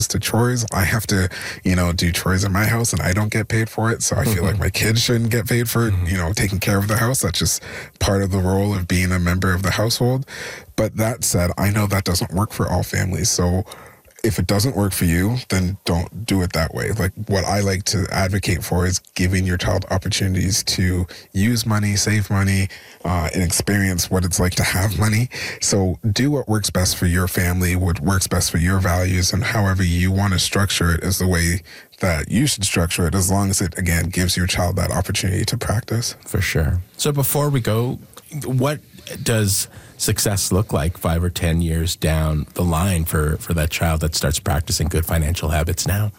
to chores. I have to, do chores in my house and I don't get paid for it. So I feel like my kids shouldn't get paid for, taking care of the house. That's just part of the role of being a member of the household. But that said, I know that doesn't work for all families. So if it doesn't work for you, then don't do it that way. Like, what I like to advocate for is giving your child opportunities to use money, save money, and experience what it's like to have money. So do what works best for your family, what works best for your values, and however you want to structure it is the way that you should structure it, as long as it, again, gives your child that opportunity to practice. For sure. So before we go, what does success look like 5 or 10 years down the line for that child that starts practicing good financial habits now?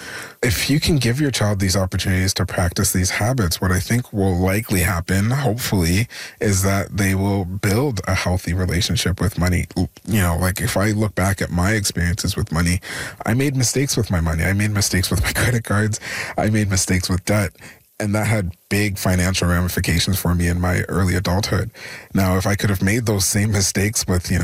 If you can give your child these opportunities to practice these habits, what I think will likely happen, hopefully, is that they will build a healthy relationship with money. Like if I look back at my experiences with money, I made mistakes with my money. I made mistakes with my credit cards. I made mistakes with debt. And that had big financial ramifications for me in my early adulthood. Now, if I could have made those same mistakes with, $5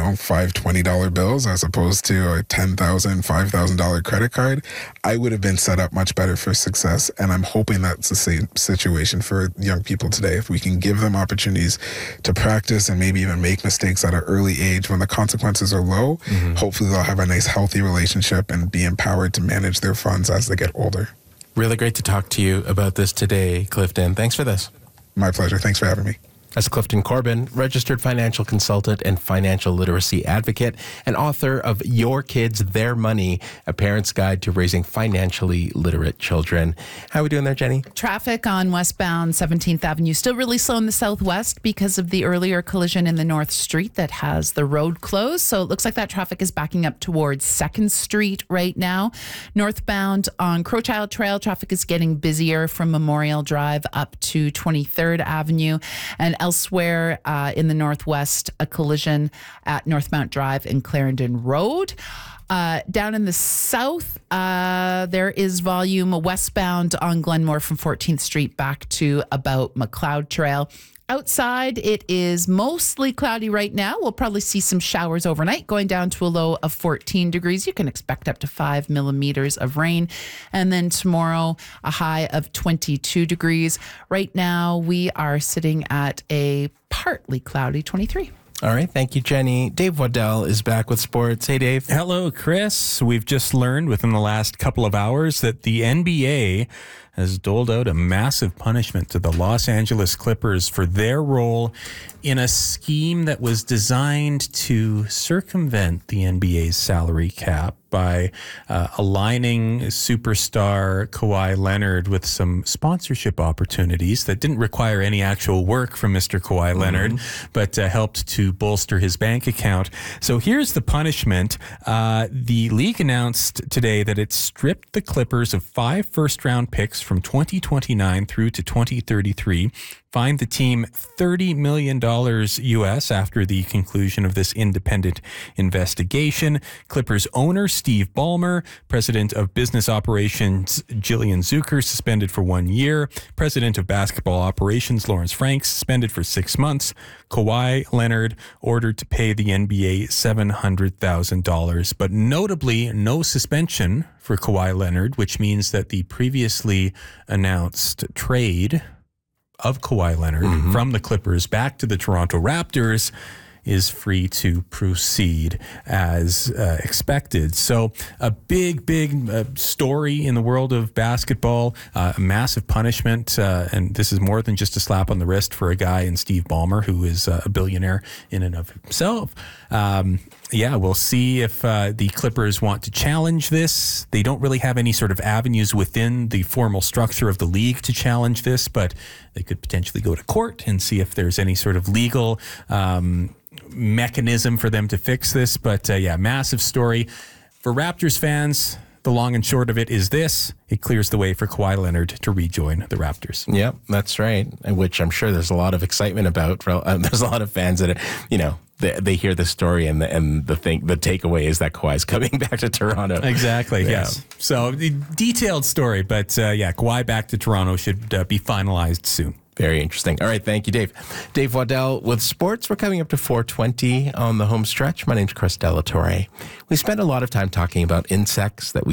$20 bills as opposed to a $10,000, $5,000 credit card, I would have been set up much better for success. And I'm hoping that's the same situation for young people today. If we can give them opportunities to practice and maybe even make mistakes at an early age when the consequences are low, hopefully they'll have a nice, healthy relationship and be empowered to manage their funds as they get older. Really great to talk to you about this today, Clifton. Thanks for this. My pleasure. Thanks for having me. That's Clifton Corbin, registered financial consultant and financial literacy advocate, and author of Your Kids, Their Money, A Parent's Guide to Raising Financially Literate Children. How are we doing there, Jenny? Traffic on westbound 17th Avenue still really slow in the southwest because of the earlier collision in the North Street that has the road closed. So it looks like that traffic is backing up towards 2nd Street right now. Northbound on Crowchild Trail, traffic is getting busier from Memorial Drive up to 23rd Avenue. And elsewhere in the northwest, a collision at Northmount Drive and Clarendon Road. Down in the south, there is volume westbound on Glenmore from 14th Street back to about McLeod Trail. Outside, it is mostly cloudy right now. We'll probably see some showers overnight, going down to a low of 14 degrees. You can expect up to 5 millimeters of rain. And then tomorrow, a high of 22 degrees. Right now, we are sitting at a partly cloudy 23. All right. Thank you, Jenny. Dave Waddell is back with sports. Hey, Dave. Hello, Chris. We've just learned within the last couple of hours that the NBA has doled out a massive punishment to the Los Angeles Clippers for their role in a scheme that was designed to circumvent the NBA's salary cap by aligning superstar Kawhi Leonard with some sponsorship opportunities that didn't require any actual work from Mr. Kawhi Leonard, but helped to bolster his bank account. So here's the punishment. The league announced today that it stripped the Clippers of 5 first-round picks from 2029 through to 2033, fined the team $30 million US after the conclusion of this independent investigation. Clippers owner Steve Ballmer, president of business operations Jillian Zucker, suspended for 1 year. President of basketball operations Lawrence Franks, suspended for 6 months. Kawhi Leonard ordered to pay the NBA $700,000, but notably no suspension for Kawhi Leonard, which means that the previously announced trade of Kawhi Leonard from the Clippers back to the Toronto Raptors is free to proceed as expected. So a big story in the world of basketball, a massive punishment, and this is more than just a slap on the wrist for a guy in Steve Ballmer, who is a billionaire in and of himself. We'll see if the Clippers want to challenge this. They don't really have any sort of avenues within the formal structure of the league to challenge this, but they could potentially go to court and see if there's any sort of legal mechanism for them to fix this. But massive story. For Raptors fans, the long and short of it is this: it clears the way for Kawhi Leonard to rejoin the Raptors. Yep, that's right. Which I'm sure there's a lot of excitement about. There's a lot of fans that are, they hear the story and the takeaway is that Kawhi's coming back to Toronto. Exactly. Yeah. Yes. So the detailed story, but Kawhi back to Toronto should be finalized soon. Very interesting. All right, thank you, Dave. Dave Waddell with sports. We're coming up to 4:20 on the home stretch. My name's Chris Delatorre. We spent a lot of time talking about insects that we